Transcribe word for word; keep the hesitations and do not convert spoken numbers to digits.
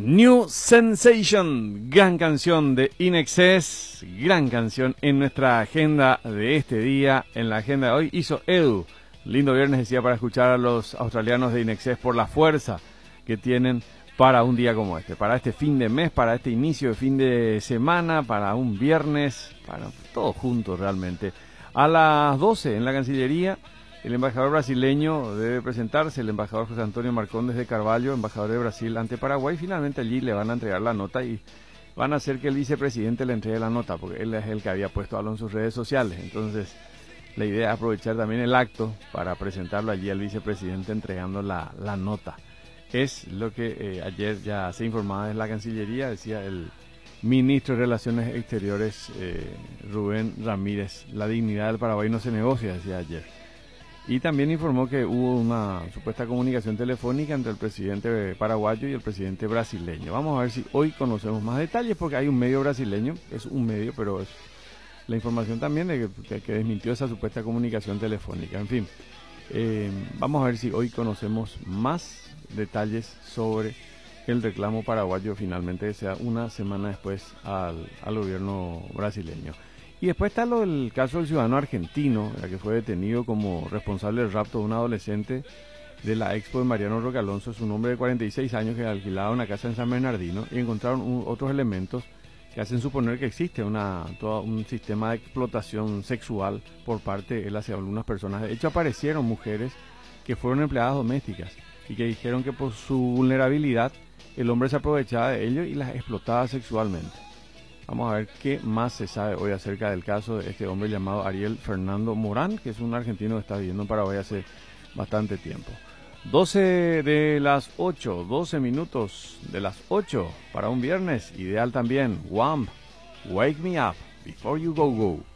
New Sensation, gran canción de In Excess, gran canción en nuestra agenda de este día. En la agenda de hoy hizo Edu, lindo viernes decía, para escuchar a los australianos de In Excess por la fuerza que tienen para un día como este, para este fin de mes, para este inicio de fin de semana, para un viernes, para todo junto realmente. A las doce en la Cancillería, el embajador brasileño debe presentarse, el embajador José Antonio Marcondes de Carvalho, embajador de Brasil ante Paraguay. Finalmente allí le van a entregar la nota y van a hacer que el vicepresidente le entregue la nota, porque él es el que había puesto algo en sus redes sociales. Entonces, la idea es aprovechar también el acto para presentarlo allí al vicepresidente entregando la, la nota. Es lo que eh, ayer ya se informaba en la Cancillería, decía el ministro de Relaciones Exteriores, eh, Rubén Ramírez. La dignidad del Paraguay no se negocia, decía ayer. Y también informó que hubo una supuesta comunicación telefónica entre el presidente paraguayo y el presidente brasileño. Vamos a ver si hoy conocemos más detalles, porque hay un medio brasileño, es un medio, pero es la información también de que, que desmintió esa supuesta comunicación telefónica. En fin, eh, vamos a ver si hoy conocemos más detalles sobre el reclamo paraguayo, finalmente, que sea una semana después al, al gobierno brasileño. Y después está lo del caso del ciudadano argentino, que fue detenido como responsable del rapto de un adolescente de la expo de Mariano Roque Alonso. Es un hombre de cuarenta y seis años que alquilaba una casa en San Bernardino, y encontraron un, otros elementos que hacen suponer que existe una todo un sistema de explotación sexual por parte de él hacia algunas personas. De hecho, aparecieron mujeres que fueron empleadas domésticas y que dijeron que por su vulnerabilidad el hombre se aprovechaba de ello y las explotaba sexualmente. Vamos a ver qué más se sabe hoy acerca del caso de este hombre llamado Ariel Fernando Morán, que es un argentino que está viviendo en Paraguay hace bastante tiempo. doce de las ocho, doce minutos de las ocho para un viernes, ideal también. Wham! Wake Me Up Before You Go Go.